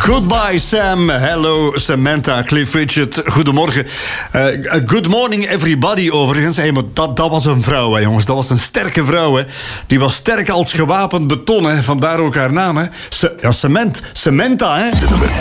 Goodbye Sam, hello Samantha, Cliff Richard, goedemorgen. Good morning everybody overigens. Hey, maar dat was een vrouw, hè, jongens. Dat was een sterke vrouw. Hè. Die was sterk als gewapend beton. Hè. Vandaar ook haar naam. Hè. Samantha, hè.